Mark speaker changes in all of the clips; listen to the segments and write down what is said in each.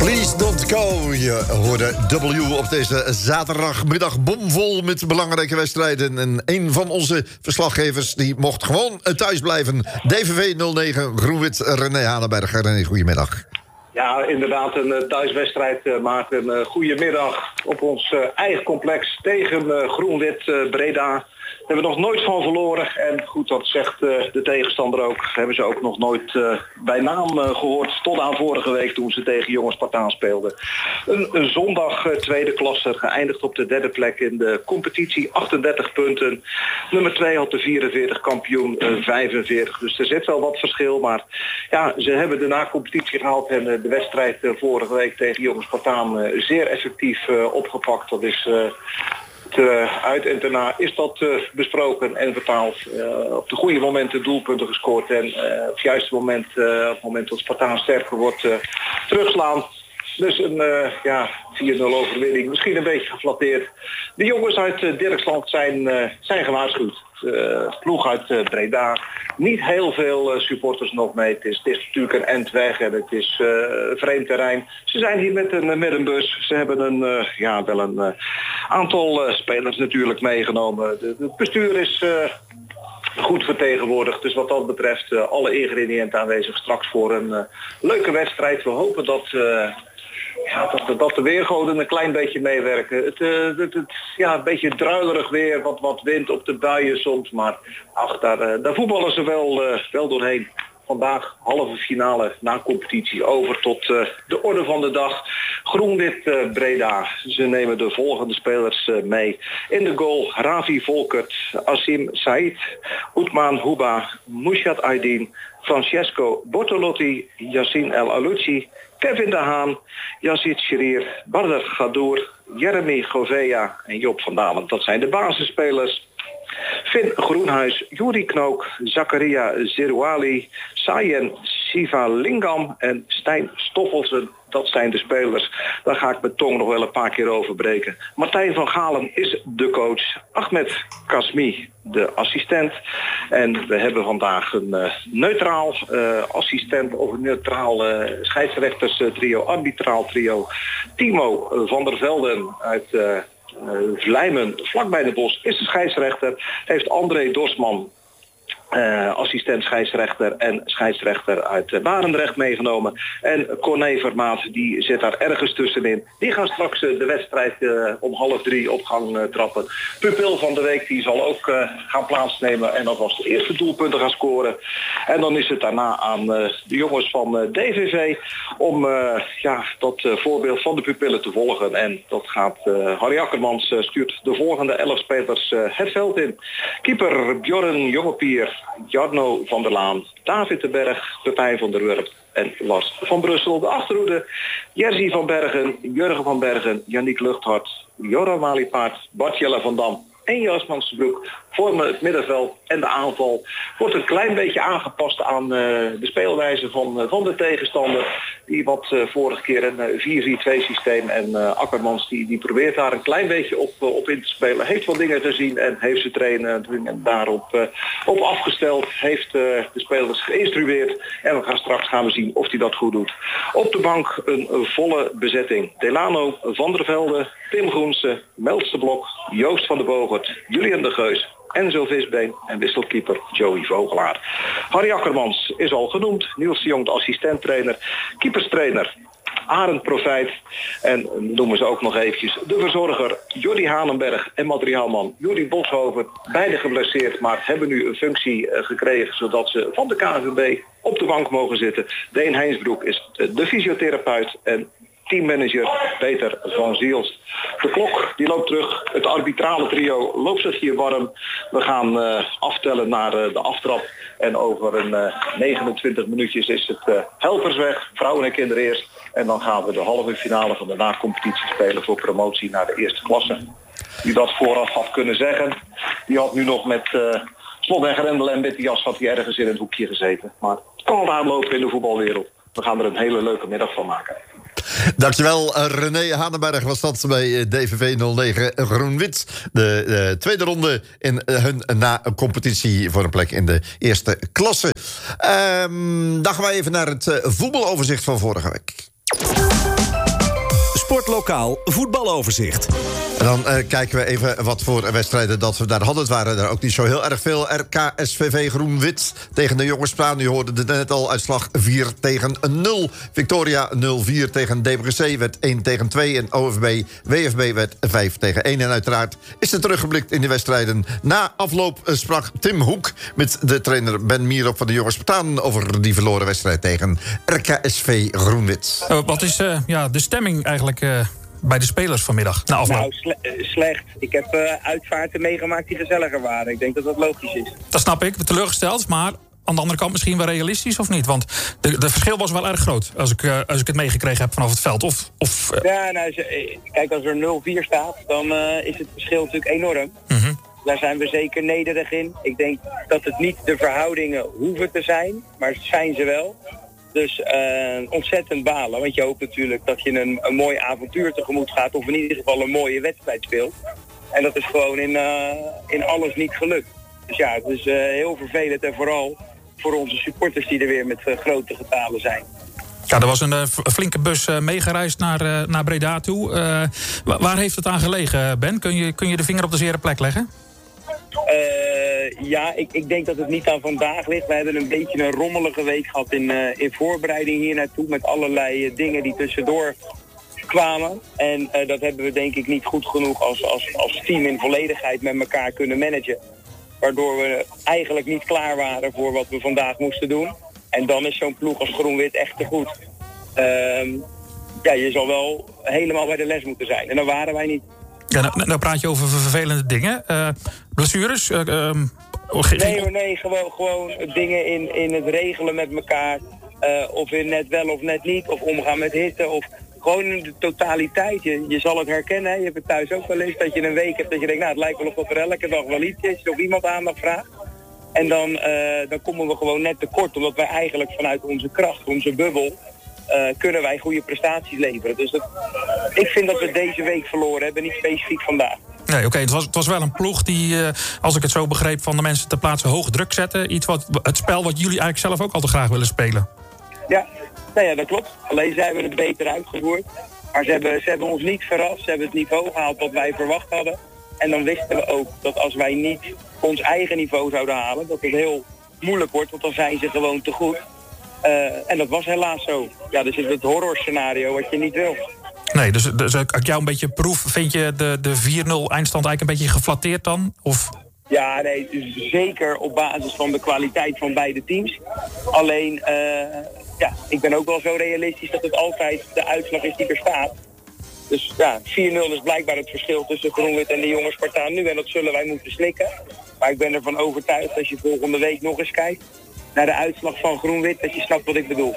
Speaker 1: Please don't go. Je hoorde W op deze zaterdagmiddag bomvol met belangrijke wedstrijden. En een van onze verslaggevers die mocht gewoon thuis blijven. DVV 09 Groen-Wit, René Hanenberg. René, goedemiddag.
Speaker 2: Ja, inderdaad een thuiswedstrijd, Maarten. Goedemiddag op ons eigen complex tegen Groen-Wit Breda. Daar hebben we nog nooit van verloren. En goed, dat zegt de tegenstander ook. Hebben ze ook nog nooit bij naam gehoord. Tot aan vorige week toen ze tegen Jong Spartaan speelden. Een zondag tweede klasse. Geëindigd op de derde plek in de competitie. 38 punten. Nummer 2 had de 44, kampioen 45. Dus er zit wel wat verschil. Maar ja, ze hebben de na-competitie gehaald. En de wedstrijd vorige week tegen Jong Spartaan zeer effectief opgepakt. Dat is... uit en daarna is dat besproken en vertaald. Op de goede momenten doelpunten gescoord. En op het juiste moment, op het moment dat Spartaan sterker wordt, terugslaan. Dus een 4-0 overwinning. Misschien een beetje geflatteerd. De jongens uit Dirksland zijn gewaarschuwd. Ploeg uit Breda. Niet heel veel supporters nog mee. Het is natuurlijk een end weg en het is vreemd terrein. Ze zijn hier met een bus. Ze hebben wel een aantal spelers natuurlijk meegenomen. Het bestuur is goed vertegenwoordigd. Dus wat dat betreft alle ingrediënten aanwezig straks voor een leuke wedstrijd. We hopen dat de weergoden een klein beetje meewerken. Het een beetje druilerig weer, wat wind op de buien soms. Maar daar voetballen ze wel doorheen. Vandaag halve finale na competitie over tot de orde van de dag. Groen-Wit Breda. Ze nemen de volgende spelers mee. In de goal Ravi Volkert, Asim Said, Oetman Huba, Mushat Aydin, Francesco Bortolotti, Yassine El Alouchi, Kevin de Haan, Yazid Sherir, Badr Gadour, Jeremy Govea en Job van Dalen. Dat zijn de basisspelers. Finn Groenhuis, Juri Knook, Zakaria Zerouali, Sayen Sivalingam en Stijn Stoffelsen. Dat zijn de spelers. Daar ga ik mijn tong nog wel een paar keer over breken. Martijn van Galen is de coach. Ahmed Kasmi de assistent. En we hebben vandaag een neutraal assistent of een neutraal scheidsrechterstrio, arbitraal trio. Timo van der Velden uit Vlijmen, vlakbij de Bos, is de scheidsrechter. Heeft André Dorsman, assistent scheidsrechter en scheidsrechter uit Barendrecht meegenomen. En Corné Vermaat, die zit daar ergens tussenin. Die gaan straks de wedstrijd om 2:30 op gang trappen. Pupil van de week, die zal ook gaan plaatsnemen en alvast de eerste doelpunten gaan scoren. En dan is het daarna aan de jongens van DVV om dat voorbeeld van de pupillen te volgen. En dat gaat Harry Akkermans stuurt de volgende 11 spelers het veld in. Keeper Bjorn Jongepier, Jarno van der Laan, David de Berg, Pepijn van der Wurp en Lars van Brussel. De achterhoede, Jerzy van Bergen, Jurgen van Bergen, Yannick Luchthart, Joran Maliepaard, Bartjelle van Dam en Joost Mansbroek vormen het middenveld. En de aanval wordt een klein beetje aangepast aan de speelwijze van de tegenstander. Die wat vorige keer een 4-4-2 systeem. En Akkermans die probeert daar een klein beetje op in te spelen. Heeft wat dingen gezien en heeft zijn trainer daarop op afgesteld. Heeft de spelers geïnstrueerd. En we gaan straks zien of hij dat goed doet. Op de bank een volle bezetting. Delano, Van der Velde, Tim Groense, Meltse Blok, Joost van der Bogert, Julian de Geus, Enzo Visbeen en wisselkeeper Joey Vogelaar. Harry Akkermans is al genoemd. Niels de Jong, de assistenttrainer. Keeperstrainer Arend Profijt. En noemen ze ook nog eventjes de verzorger Jordi Hanenberg en materiaalman Juri Boshoven. Beide geblesseerd, maar hebben nu een functie gekregen zodat ze van de KNVB op de bank mogen zitten. Deen Heinsbroek is de fysiotherapeut en teammanager Peter van Ziels. De klok die loopt terug. Het arbitrale trio loopt zich hier warm. We gaan aftellen naar de aftrap. En over een 29 minuutjes is het helpersweg. Vrouwen en kinderen eerst. En dan gaan we de halve finale van de na-competitie spelen voor promotie naar de eerste klasse. Wie dat vooraf had kunnen zeggen, die had nu nog met slot en grendel en met die jas had hij ergens in het hoekje gezeten. Maar het kan aanlopen in de voetbalwereld. We gaan er een hele leuke middag van maken.
Speaker 1: Dankjewel, René Hanenberg was dat bij DVV 09 Groen-Wit. De tweede ronde in hun na-competitie voor een plek in de eerste klasse. Dan gaan wij even naar het voetbaloverzicht van vorige week.
Speaker 3: Lokaal voetbaloverzicht.
Speaker 1: En dan kijken we even wat voor wedstrijden dat we daar hadden. Het waren er ook niet zo heel erg veel. RKSVV Groen-Wit tegen de Jonge Spaan. U hoorde het net al, uitslag 4-0. Victoria 0-4 tegen DBGC werd 1-2. En OFB-WFB werd 5-1. En uiteraard is er teruggeblikt in de wedstrijden. Na afloop sprak Tim Hoek met de trainer Ben Mierop van de Jonge Spaan over die verloren wedstrijd tegen RKSV Groen-Wit.
Speaker 4: Wat is de stemming eigenlijk bij de spelers vanmiddag na afloop?
Speaker 5: Nou, slecht. Ik heb uitvaarten meegemaakt die gezelliger waren. Ik denk dat dat logisch is.
Speaker 4: Dat snap ik, teleurgesteld, maar aan de andere kant misschien wel realistisch of niet? Want de verschil was wel erg groot als ik het meegekregen heb vanaf het veld.
Speaker 5: Ja, nou, kijk, als er 0-4 staat, dan is het verschil natuurlijk enorm.
Speaker 4: Mm-hmm.
Speaker 5: Daar zijn we zeker nederig in. Ik denk dat het niet de verhoudingen hoeven te zijn, maar het zijn ze wel. Dus ontzettend balen, want je hoopt natuurlijk dat je een mooi avontuur tegemoet gaat, of in ieder geval een mooie wedstrijd speelt. En dat is gewoon in alles niet gelukt. Dus ja, het is heel vervelend en vooral voor onze supporters die er weer met grote getalen zijn.
Speaker 4: Ja, er was een flinke bus meegereisd naar Breda toe. Waar heeft het aan gelegen, Ben? Kun je de vinger op de zere plek leggen?
Speaker 5: Ja, ik denk dat het niet aan vandaag ligt. We hebben een beetje een rommelige week gehad in voorbereiding hier naartoe, met allerlei dingen die tussendoor kwamen. En dat hebben we denk ik niet goed genoeg als team in volledigheid met elkaar kunnen managen. Waardoor we eigenlijk niet klaar waren voor wat we vandaag moesten doen. En dan is zo'n ploeg als Groen-Wit echt te goed. Ja, je zal wel helemaal bij de les moeten zijn. En dan waren wij niet.
Speaker 4: Ja, nou praat je over vervelende dingen. Blessures?
Speaker 5: Nee, gewoon dingen in het regelen met elkaar. Of in net wel of net niet. Of omgaan met hitte. Of gewoon in de totaliteit. Je zal het herkennen. Hè? Je hebt het thuis ook wel eens dat je een week hebt dat je denkt, nou, het lijkt wel of dat er elke dag wel iets is. Of iemand aandacht vraagt. En dan komen we gewoon net tekort. Omdat wij eigenlijk vanuit onze kracht, onze bubbel, kunnen wij goede prestaties leveren. Dus ik vind dat we deze week verloren hebben, niet specifiek vandaag.
Speaker 4: Nee, oké. Het was wel een ploeg die, als ik het zo begreep, van de mensen ter plaatse hoog druk zette. Het spel wat jullie eigenlijk zelf ook altijd graag willen spelen.
Speaker 5: Ja, nou ja, dat klopt. Alleen zij hebben het beter uitgevoerd. Maar ze hebben ons niet verrast. Ze hebben het niveau gehaald wat wij verwacht hadden. En dan wisten we ook dat als wij niet ons eigen niveau zouden halen, dat het heel moeilijk wordt, want dan zijn ze gewoon te goed. En dat was helaas zo. Ja, dus is het horrorscenario wat je niet wil.
Speaker 4: Nee, dus als ik jou een beetje proef, vind je de 4-0 eindstand eigenlijk een beetje geflatteerd dan? Of?
Speaker 5: Ja, nee, dus zeker op basis van de kwaliteit van beide teams. Alleen, ik ben ook wel zo realistisch dat het altijd de uitslag is die er staat. Dus ja, 4-0 is blijkbaar het verschil tussen Groen-Wit en de jonge Spartaan nu. En dat zullen wij moeten slikken. Maar ik ben ervan overtuigd, als je volgende week nog eens kijkt naar de uitslag van Groen-Wit, dat je snapt wat ik bedoel.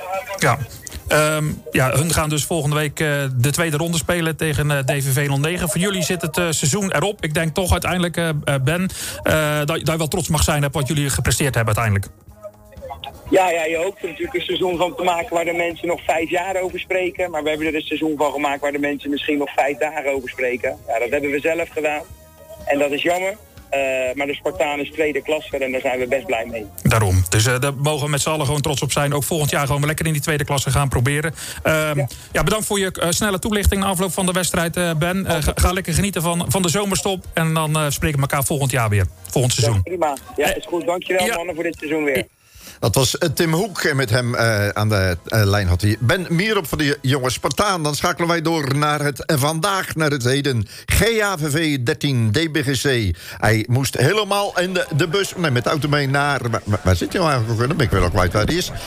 Speaker 4: Ja. Hun gaan dus volgende week de tweede ronde spelen tegen DVV 09. Voor jullie zit het seizoen erop. Ik denk toch uiteindelijk, Ben, dat je wel trots mag zijn op wat jullie gepresteerd hebben uiteindelijk.
Speaker 5: Ja, je hoopt er natuurlijk een seizoen van te maken waar de mensen nog 5 jaar over spreken. Maar we hebben er een seizoen van gemaakt waar de mensen misschien nog 5 dagen over spreken. Ja, dat hebben we zelf gedaan. En dat is jammer. Maar de Spartaan is tweede klasse en daar zijn we best blij mee.
Speaker 4: Daarom. Dus daar mogen we met z'n allen gewoon trots op zijn. Ook volgend jaar gewoon lekker in die tweede klasse gaan proberen. Bedankt voor je snelle toelichting na afloop van de wedstrijd, Ben. Ga lekker genieten van de zomerstop. En dan spreken we elkaar volgend jaar weer. Volgend seizoen.
Speaker 5: Ja, prima. Ja, is goed. Dankjewel mannen voor dit seizoen weer.
Speaker 1: Dat was Tim Hoek en met hem aan de lijn had hij Ben Mierop van de jonge Spartaan. Dan schakelen wij door naar het vandaag, naar het heden. GHVV 13 DBGC. Hij moest helemaal in de bus, met de auto mee naar... Waar zit je nou eigenlijk? Dan ben ik wel al kwijt waar die is.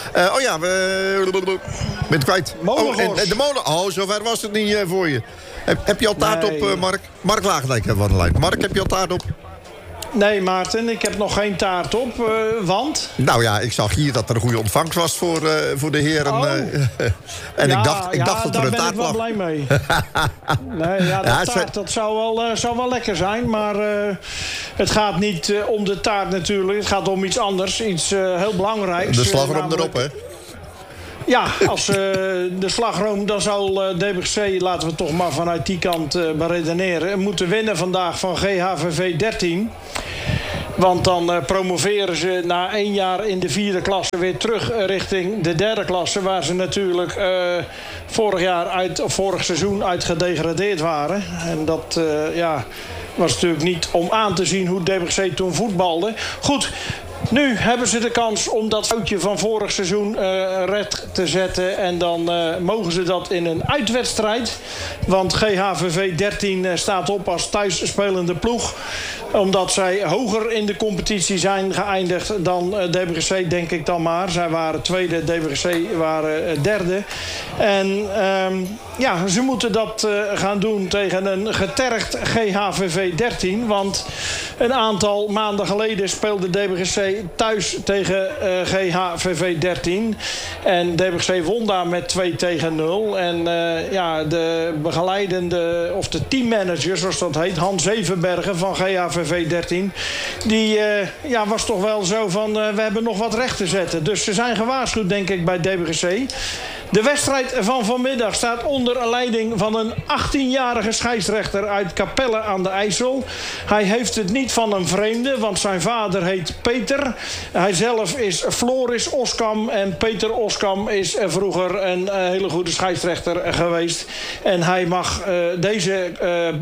Speaker 1: Ben het kwijt. De molen. Oh, zover was het niet voor je. Heb je al taart op, Mark? Mark Lagendijk hebben we aan de lijn. Mark, heb je al taart op?
Speaker 6: Nee, Maarten, ik heb nog geen taart op, want...
Speaker 1: Nou ja, ik zag hier dat er een goede ontvangst was voor de heren. En ik dacht dat er een taart lag.
Speaker 6: Daar ben ik wel blij mee. Nee, taart, dat zou wel lekker zijn, maar het gaat niet om de taart natuurlijk. Het gaat om iets anders, iets heel belangrijks.
Speaker 1: De slagroom erop, hè?
Speaker 6: Ja, als de slagroom, dan zal DBGC, laten we toch maar vanuit die kant beredeneren, moeten winnen vandaag van GHVV 13. Want dan promoveren ze na 1 jaar in de 4e klasse weer terug richting de 3e klasse. Waar ze natuurlijk vorig seizoen uit gedegradeerd waren. En dat was natuurlijk niet om aan te zien hoe DBGC toen voetbalde. Goed. Nu hebben ze de kans om dat foutje van vorig seizoen recht te zetten. En dan mogen ze dat in een uitwedstrijd. Want GHVV 13 staat op als thuisspelende ploeg. Omdat zij hoger in de competitie zijn geëindigd dan DBGC, denk ik dan maar. Zij waren tweede, DBGC waren derde. En ze moeten dat gaan doen tegen een getergd GHVV 13. Want een aantal maanden geleden speelde DBGC thuis tegen GHVV 13. En DBGC won daar met 2-0. En de begeleidende, of de teammanager, zoals dat heet, Hans Zevenbergen van GHVV 13... die was toch wel zo van, we hebben nog wat recht te zetten. Dus ze zijn gewaarschuwd, denk ik, bij DBGC. De wedstrijd van vanmiddag staat onder leiding van een 18-jarige scheidsrechter uit Capelle aan de IJssel. Hij heeft het niet van een vreemde, want zijn vader heet Peter. Hij zelf is Floris Oskam en Peter Oskam is vroeger een hele goede scheidsrechter geweest. En hij mag deze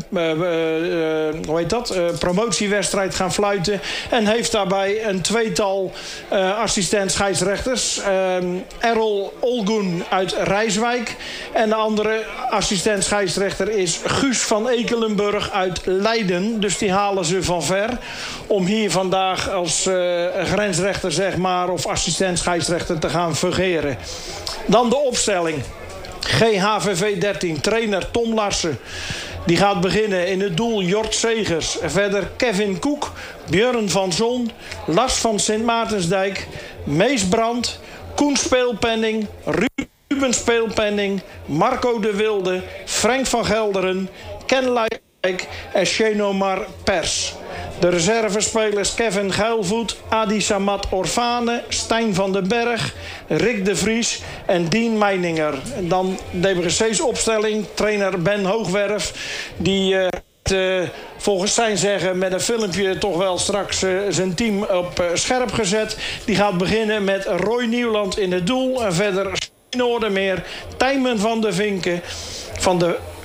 Speaker 6: promotiewedstrijd gaan fluiten en heeft daarbij een tweetal assistent scheidsrechters. Errol Olgun uit Rijswijk. En de andere assistent scheidsrechter is Guus van Ekelenburg uit Leiden. Dus die halen ze van ver. Om hier vandaag als grensrechter, zeg maar, of assistent scheidsrechter te gaan fungeren. Dan de opstelling. GHVV 13, trainer Tom Larsen. Die gaat beginnen in het doel Jort Segers. Verder Kevin Koek, Björn van Zon, Lars van Sint Maartensdijk, Mees Brandt, Koen Speelpenning, Ruben Speelpenning, Marco de Wilde, Frank van Gelderen, Ken Luijek en Shenomar Pers. De reservespelers Kevin Geilvoet, Adi Samad Orfane, Stijn van den Berg, Rick de Vries en Dien Meininger. En dan DBGC's opstelling, trainer Ben Hoogwerf, die volgens zijn zeggen met een filmpje toch wel straks zijn team op scherp gezet. Die gaat beginnen met Roy Nieuwland in het doel en verder Noordermeer, Tijmen van de Vinken, van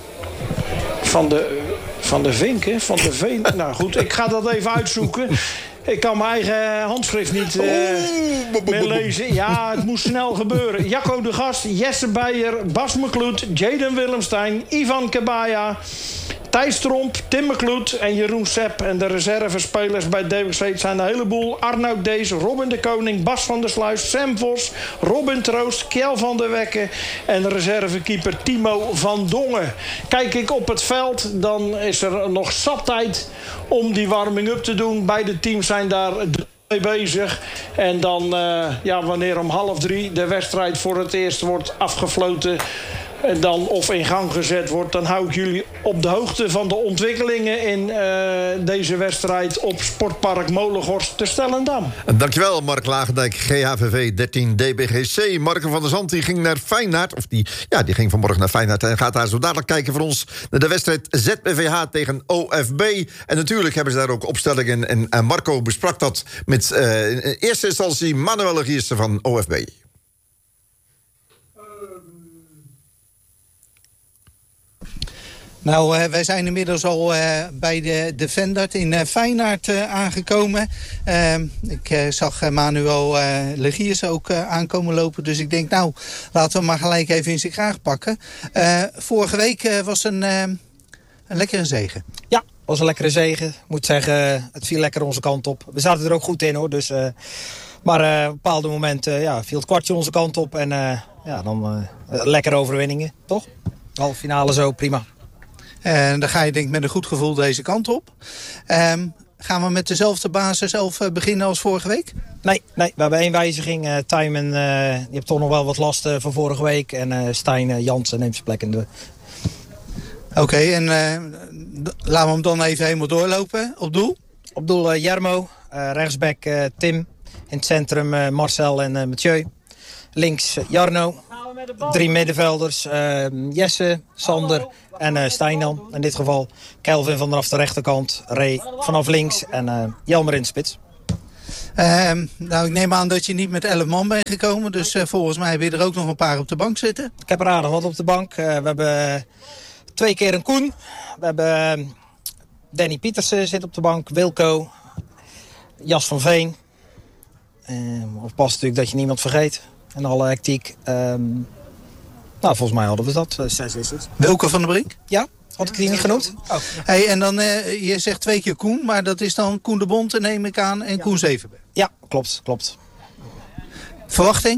Speaker 6: de Vinken? Van de Veen? Nou goed, ik ga dat even uitzoeken. Ik kan mijn eigen handschrift niet meer lezen. Ja, het moest snel gebeuren. Jacco de Gast, Jesse Beijer, Bas McCloet, Jaden Willemstein, Ivan Kabaya, Thijs Tromp, Tim McCloet en Jeroen Sepp. En de reservespelers bij DBGC zijn een heleboel. Arnoud Dees, Robin de Koning, Bas van der Sluis, Sam Vos, Robin Troost, Kjell van der Wekke en reservekeeper Timo van Dongen. Kijk ik op het veld, dan is er nog zat tijd om die warming-up te doen. Beide teams zijn daar mee bezig. En dan, wanneer om 2:30 de wedstrijd voor het eerst wordt afgefloten en dan of in gang gezet wordt, dan hou ik jullie op de hoogte van de ontwikkelingen in deze wedstrijd op Sportpark Molengorst te Stellendam.
Speaker 1: Dankjewel, Mark Lagendijk, GHVV 13 DBGC. Marco van der Zand die ging naar Feyenoord, die ging vanmorgen naar Feyenoord en gaat daar zo dadelijk kijken voor ons naar de wedstrijd ZBVH tegen OFB. En natuurlijk hebben ze daar ook opstellingen en Marco besprak dat met in eerste instantie Manuel Giersen van OFB.
Speaker 7: Nou, wij zijn inmiddels al bij de Vendert in Feyenoord aangekomen. Ik zag Manuel Legiers ook aankomen lopen. Dus ik denk, nou, laten we maar gelijk even in zijn kraag pakken. Vorige week was een lekkere zege.
Speaker 8: Ja, was een lekkere zege. Ik moet zeggen, het viel lekker onze kant op. We zaten er ook goed in, hoor. Dus, maar op bepaalde momenten viel het kwartje onze kant op. En dan lekkere overwinningen, toch? Halve finale zo, prima.
Speaker 7: En dan ga je denk ik met een goed gevoel deze kant op. Gaan we met dezelfde basis beginnen als vorige week?
Speaker 8: Nee, we hebben 1 wijziging. Tijmen, die heeft toch nog wel wat last van vorige week. En Stijn Jansen neemt zijn plek in de...
Speaker 7: Oké, en laten we hem dan even helemaal doorlopen. Op doel?
Speaker 8: Op doel Jarmo, rechtsback Tim. In het centrum Marcel en Mathieu. Links Jarno. 3 middenvelders, Jesse, Sander en Stijn dan. In dit geval Kelvin vanaf de rechterkant, Ray vanaf links en Jelmer in de spits.
Speaker 7: Nou, ik neem aan dat je niet met 11 man bent gekomen. Dus volgens mij heb je er ook nog een paar op de bank zitten.
Speaker 8: Ik heb er aardig wat op de bank. We hebben 2 keer een Koen. We hebben Danny Pietersen zit op de bank. Wilco. Jas van Veen. Of past natuurlijk dat je niemand vergeet. En alle hectiek. Nou, volgens mij hadden we dat. 6 wissels.
Speaker 7: Wilco van der Brink?
Speaker 8: Ja. Had ik die niet genoemd?
Speaker 7: Oh. Hey, en dan, je zegt 2 keer Koen, maar dat is dan Koen de Bonte, neem ik aan, en Koen Zevenberg.
Speaker 8: Ja, klopt.
Speaker 7: Verwachting?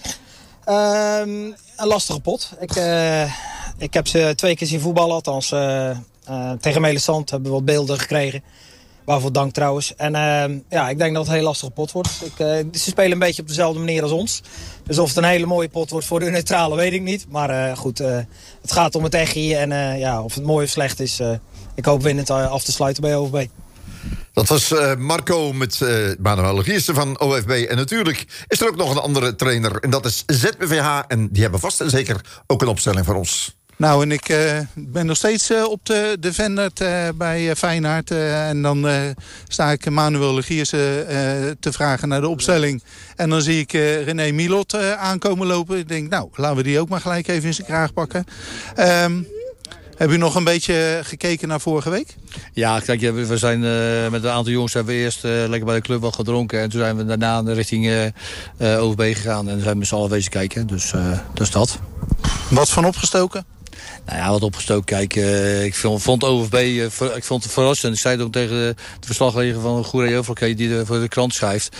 Speaker 8: Een lastige pot. Ik heb ze 2 keer zien voetballen, althans tegen Melensand hebben we wat beelden gekregen. Waarvoor dank trouwens. En ik denk dat het een heel lastige pot wordt. Ze spelen een beetje op dezelfde manier als ons. Dus of het een hele mooie pot wordt voor de neutrale, weet ik niet. Maar goed, het gaat om het echie. En of het mooi of slecht is, ik hoop winnend af te sluiten bij OFB.
Speaker 1: Dat was Marco met Manuel Legiersen van OFB. En natuurlijk is er ook nog een andere trainer. En dat is ZBVH. En die hebben vast en zeker ook een opstelling voor ons.
Speaker 7: Nou, en ik ben nog steeds op de Vendert bij Feyenoord. En dan sta ik Manuel Legiersen te vragen naar de opstelling. En dan zie ik René Milot aankomen lopen. Ik denk, nou, laten we die ook maar gelijk even in zijn kraag pakken. Heb u nog een beetje gekeken naar vorige week?
Speaker 9: Ja, kijk, we zijn met een aantal jongens hebben we eerst lekker bij de club wat gedronken. En toen zijn we daarna richting OFB gegaan. En zijn we met z'n allen wezen kijken. Dus dat is dat.
Speaker 7: Wat van opgestoken?
Speaker 9: Nou ja, wat opgestoken. Kijk, ik vond OFB ik vond het verrassend. Ik zei het ook tegen de verslaggever van Goeree Overkee die voor de krant schrijft.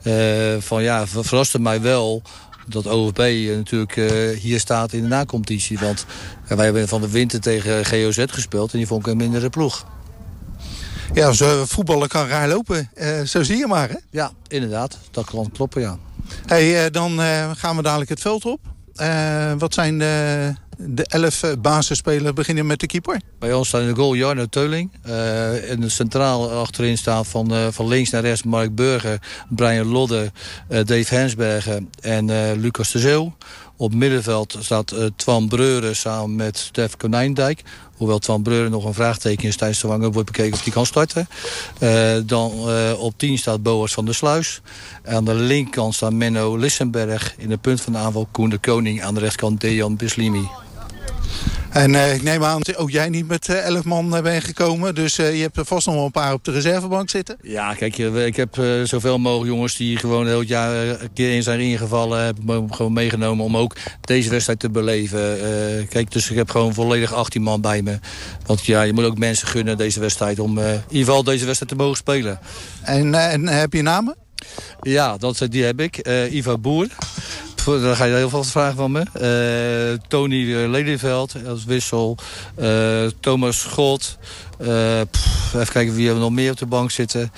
Speaker 9: Verraste mij wel dat OFB natuurlijk hier staat in de nacompetitie. Want wij hebben van de winter tegen GOZ gespeeld en die vond ik een mindere ploeg.
Speaker 7: Ja, voetballen kan raar lopen. Zo zie je maar, hè?
Speaker 9: Ja, inderdaad. Dat kan kloppen, ja.
Speaker 7: Hey, dan gaan we dadelijk het veld op. Wat zijn de 11 basisspelers? Beginnen met de keeper.
Speaker 9: Bij ons staan in de goal Jarno Teuling. En de centraal achterin staat van links naar rechts Mark Burger, Brian Lodde, Dave Hensbergen en Lucas de Zeeuw. Op middenveld staat Twan Breuren samen met Stef Konijndijk. Hoewel Twan Breuren nog een vraagteken is tijdens de wangen wordt bekeken of hij kan starten. Dan op 10 staat Boas van der Sluis. Aan de linkerkant staat Menno Lissenberg. In de punt van de aanval Koen de Koning. Aan de rechterkant Dejan Bislimi.
Speaker 7: En ik neem aan dat ook jij niet met 11 man bent gekomen. Dus je hebt er vast nog wel een paar op de reservebank zitten.
Speaker 9: Ja, kijk, ik heb zoveel mogelijk jongens die gewoon heel het jaar een keer in zijn ingevallen. Heb ik gewoon meegenomen om ook deze wedstrijd te beleven. Kijk, dus ik heb gewoon volledig 18 man bij me. Want ja, je moet ook mensen gunnen deze wedstrijd om in ieder geval deze wedstrijd te mogen spelen.
Speaker 7: En heb je namen?
Speaker 9: Ja, die heb ik. Ivar Boer. Dan ga je heel veel vragen van me. Tony Lelyveld als wissel. Thomas Schot. Even kijken wie er nog meer op de bank zitten.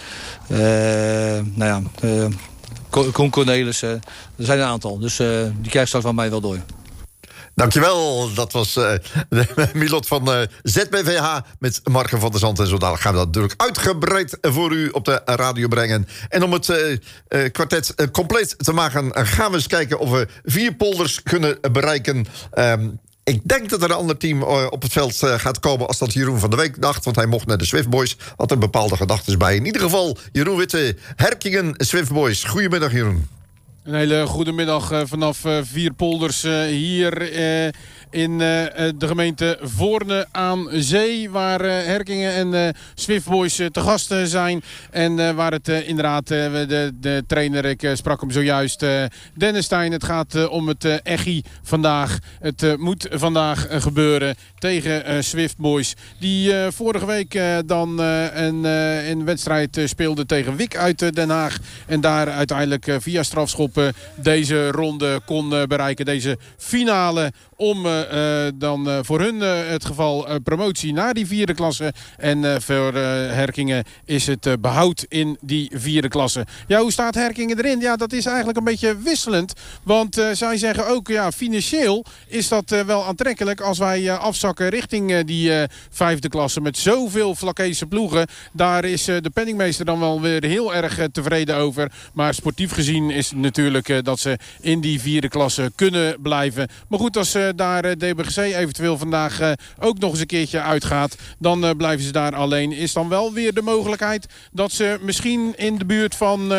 Speaker 9: Koen Cornelissen. Er zijn een aantal. Dus die krijg straks van mij wel door.
Speaker 1: Dankjewel, dat was Milot van ZBVH met Marco van der Zand. En zo dadelijk gaan we dat natuurlijk uitgebreid voor u op de radio brengen. En om het kwartet compleet te maken, gaan we eens kijken of we 4 polders kunnen bereiken. Ik denk dat er een ander team op het veld gaat komen als dat Jeroen van der Week dacht. Want hij mocht naar de Swift Boys. Had er bepaalde gedachten bij. In ieder geval, Jeroen Witte, Herkingen Swift Boys. Goedemiddag, Jeroen.
Speaker 10: Een hele goede middag vanaf 4 polders hier in de gemeente Voorne aan Zee. Waar Herkingen en Swift Boys te gast zijn. En waar het inderdaad, de trainer, ik sprak hem zojuist, Dennis Stein. Het gaat om het echi vandaag. Het moet vandaag gebeuren tegen Swift Boys. Die vorige week dan een wedstrijd speelde tegen Wick uit Den Haag. En daar uiteindelijk via strafschoppen deze ronde kon bereiken. Deze finale om dan voor hun het geval promotie naar die 4e klasse. En voor Herkingen is het behoud in die 4e klasse. Ja, hoe staat Herkingen erin? Ja, dat is eigenlijk een beetje wisselend. Want zij zeggen ook, ja, financieel is dat wel aantrekkelijk als wij afzakken richting die 5e klasse. Met zoveel Vlakese ploegen. Daar is de penningmeester dan wel weer heel erg tevreden over. Maar sportief gezien is het natuurlijk dat ze in die 4e klasse kunnen blijven. Maar goed, als daar DBGC eventueel vandaag ook nog eens een keertje uitgaat, dan blijven ze daar alleen. Is dan wel weer de mogelijkheid dat ze misschien in de buurt van...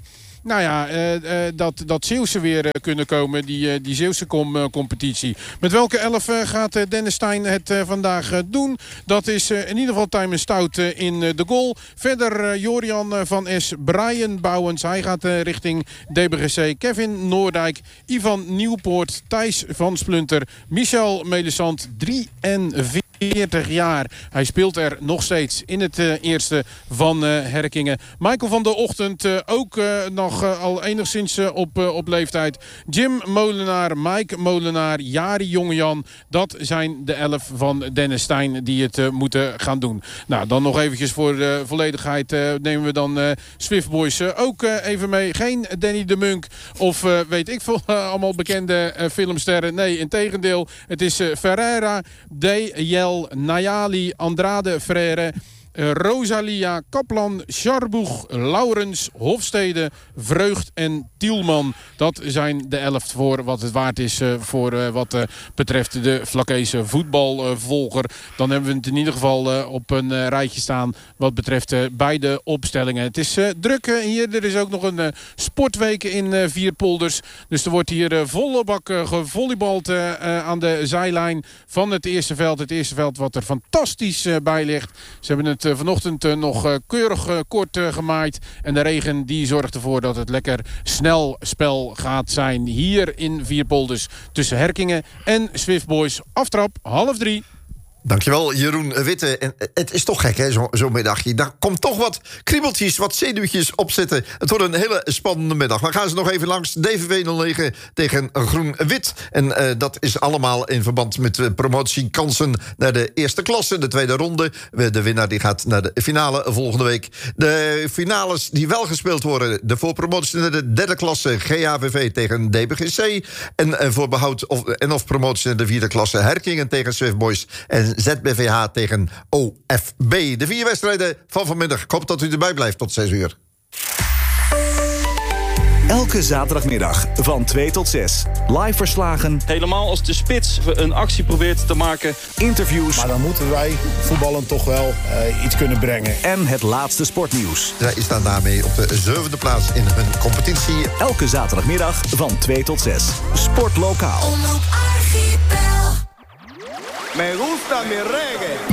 Speaker 10: dat Zeeuwse weer kunnen komen, die Zeeuwse competitie. Met welke 11 gaat Dennis Stein het vandaag doen? Dat is in ieder geval Tijmen Stout in de goal. Verder Jorian van S, Brian Bouwens, hij gaat richting DBGC. Kevin Noordijk, Ivan Nieuwpoort, Thijs van Splunter, Michel Melesant, 43 jaar. Hij speelt er nog steeds in het eerste van Herkingen. Michael van der Ochtend ook nog al enigszins op leeftijd. Jim Molenaar, Mike Molenaar, Jari Jongejan. Dat zijn de 11 van Dennis Stein die het moeten gaan doen. Nou, dan nog eventjes voor de volledigheid nemen we dan Swift Boys ook even mee. Geen Danny de Munk of weet ik veel, allemaal bekende filmsterren. Nee, integendeel. Het is Ferreira, D.J. Nayali, Andrade Frère, Rosalia, Kaplan, Scharboeg, Laurens, Hofstede, Vreugd en Tielman. Dat zijn de 11 voor wat het waard is voor wat betreft de Vlakese voetbalvolger. Dan hebben we het in ieder geval op een rijtje staan wat betreft beide opstellingen. Het is druk hier. Er is ook nog een sportweek in Vierpolders. Dus er wordt hier volle bak gevolleybald aan de zijlijn van het eerste veld. Het eerste veld wat er fantastisch bij ligt. Ze hebben het vanochtend nog keurig kort gemaaid. En de regen die zorgt ervoor dat het lekker snel spel gaat zijn. Hier in Vierpolders tussen Herkingen en Swift Boys. Aftrap 2:30.
Speaker 1: Dankjewel, Jeroen Witte. En het is toch gek, hè, zo'n middagje. Daar komt toch wat kriebeltjes, wat zenuwtjes op zitten. Het wordt een hele spannende middag. Dan gaan ze nog even langs DVV 09 tegen Groen-Wit. En dat is allemaal in verband met promotiekansen naar de eerste klasse, de tweede ronde. De winnaar die gaat naar de finale volgende week. De finales die wel gespeeld worden, de voorpromotie naar de derde klasse, GHVV tegen DBGC. En voor behoud of promotie naar de vierde klasse, Herkingen tegen Swift Boys. En ZBVH tegen OFB. De 4 wedstrijden van vanmiddag. Ik hoop dat u erbij blijft tot 6 uur.
Speaker 3: Elke zaterdagmiddag van 2 tot 6. Live verslagen.
Speaker 11: Helemaal als de spits een actie probeert te maken.
Speaker 3: Interviews.
Speaker 12: Maar dan moeten wij voetballen toch wel iets kunnen brengen.
Speaker 3: En het laatste sportnieuws.
Speaker 1: Zij staan daarmee op de 7e plaats in hun competitie.
Speaker 3: Elke zaterdagmiddag van 2 tot 6. Sport lokaal.
Speaker 13: Me gusta mi reggae.